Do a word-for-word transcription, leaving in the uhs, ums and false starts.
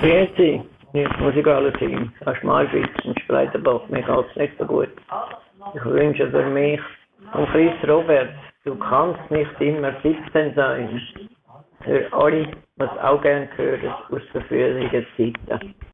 Grüezi, jetzt muss ich alles hin. Ein Schmalschweizer, Spreitenbach, mir geht's nicht so gut. Ich wünsche für mich und Chris Robert, du kannst nicht immer siebzehn sein. Für alle, was auch gern hören aus verführenden Zeiten.